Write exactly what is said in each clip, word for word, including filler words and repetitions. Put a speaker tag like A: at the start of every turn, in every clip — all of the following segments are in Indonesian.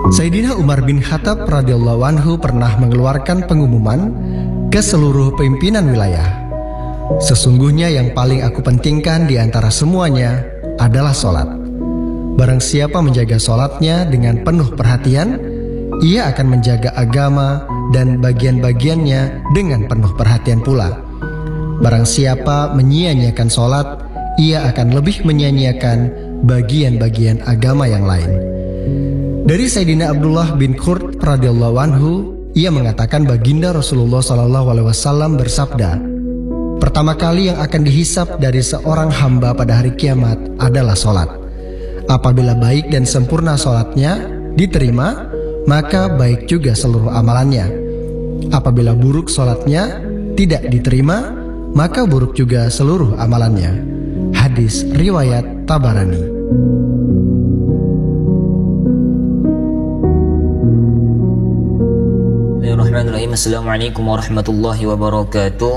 A: Sayyidina Umar bin Khattab radhiyallahu anhu pernah mengeluarkan pengumuman ke seluruh pimpinan wilayah. Sesungguhnya yang paling aku pentingkan di antara semuanya adalah sholat. Barang siapa menjaga sholatnya dengan penuh perhatian, ia akan menjaga agama dan bagian-bagiannya dengan penuh perhatian pula. Barang siapa menyia-nyiakan sholat, ia akan lebih menyia-nyiakan bagian-bagian agama yang lain. Dari Sayyidina Abdullah bin Qurt radhiyallahu anhu, ia mengatakan baginda Rasulullah shallallahu alaihi wasallam bersabda, pertama kali yang akan dihisap dari seorang hamba pada hari kiamat adalah sholat. Apabila baik dan sempurna sholatnya diterima, maka baik juga seluruh amalannya. Apabila buruk sholatnya tidak diterima, maka buruk juga seluruh amalannya. Hadis riwayat Tabarani.
B: Bismillahirrahmanirrahim. Assalamualaikum warahmatullahi wabarakatuh.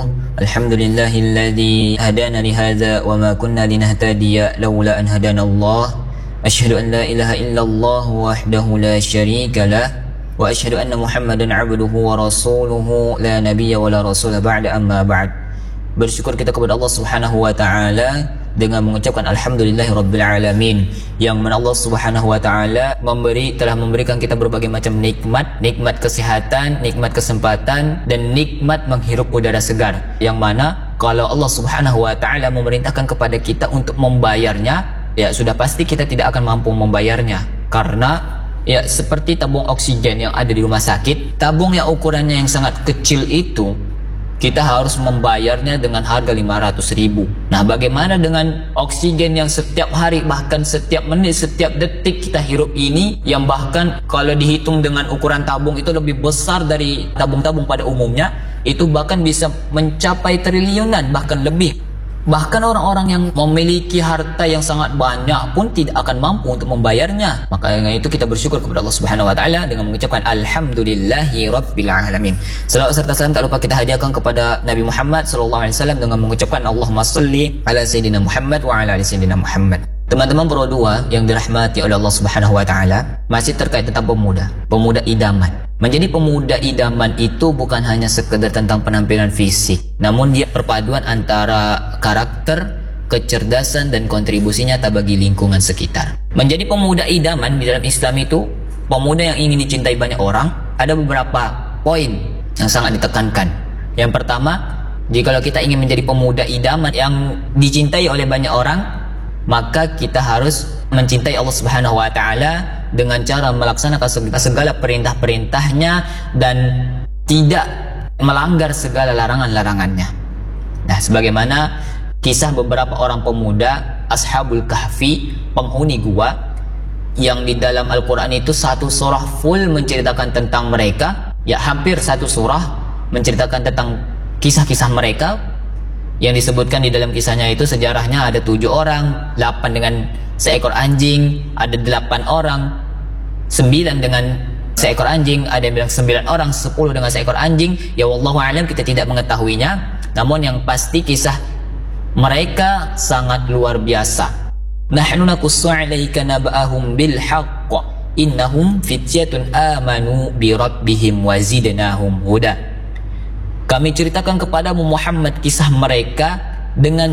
B: Alhamdulillahilladzi hadana li hadza wa ma kunna linahtadiya laula an hadana Allah. Asyhadu an la ilaha illallah wahdahu la syarika lah wa asyhadu anna Muhammadan abduhu wa rasuluhu la nabiyya wa la rasula ba'da amma ba'd. Bersyukur kita kepada Allah Subhanahu wa taala dengan mengucapkan alhamdulillahirabbil alamin, yang mana Allah Subhanahu wa taala memberi telah memberikan kita berbagai macam nikmat, nikmat kesehatan, nikmat kesempatan, dan nikmat menghirup udara segar, yang mana kalau Allah Subhanahu wa taala memerintahkan kepada kita untuk membayarnya, ya sudah pasti kita tidak akan mampu membayarnya. Karena ya seperti tabung oksigen yang ada di rumah sakit, tabung yang ukurannya yang sangat kecil itu kita harus membayarnya dengan harga lima ratus ribu. Nah, bagaimana dengan oksigen yang setiap hari, bahkan setiap menit, setiap detik kita hirup ini, yang bahkan kalau dihitung dengan ukuran tabung itu lebih besar dari tabung-tabung pada umumnya, itu bahkan bisa mencapai triliunan, bahkan lebih. Bahkan orang-orang yang memiliki harta yang sangat banyak pun tidak akan mampu untuk membayarnya. Maka dengan itu kita bersyukur kepada Allah Subhanahu wa taala dengan mengucapkan alhamdulillahi rabbil alamin. Salawat serta salam tak lupa kita hadiahkan kepada Nabi Muhammad sallallahu alaihi wasallam dengan mengucapkan Allahumma shalli ala sayyidina Muhammad wa ala ali sayyidina Muhammad. Teman-teman Pro dua yang dirahmati oleh Allah Subhanahu wa taala, masih terkait tentang pemuda, pemuda idaman. Menjadi pemuda idaman itu bukan hanya sekedar tentang penampilan fisik, namun dia perpaduan antara karakter, kecerdasan, dan kontribusi nyata bagi lingkungan sekitar. Menjadi pemuda idaman di dalam Islam itu, pemuda yang ingin dicintai banyak orang, ada beberapa poin yang sangat ditekankan. Yang pertama, jikalau kita ingin menjadi pemuda idaman yang dicintai oleh banyak orang, maka kita harus mencintai Allah Subhanahu wa taala dengan cara melaksanakan segala perintah-perintahnya dan tidak melanggar segala larangan-larangannya. Nah, sebagaimana kisah beberapa orang pemuda Ashabul Kahfi, penghuni gua, yang di dalam Al-Quran itu satu surah full menceritakan tentang mereka, ya hampir satu surah menceritakan tentang kisah-kisah mereka. Yang disebutkan di dalam kisahnya itu sejarahnya ada tujuh orang, delapan dengan seekor anjing, ada delapan orang, sembilan dengan seekor anjing, ada yang bilang sembilan orang, sepuluh dengan seekor anjing. Ya wallahu a'lam, kita tidak mengetahuinya. Namun yang pasti kisah mereka sangat luar biasa. Nahnu naqussu 'alaika naba'ahum bil haqq innahum fityatun amanu bi rabbihim wa zidnahum huda. Kami ceritakan kepadamu Muhammad kisah mereka dengan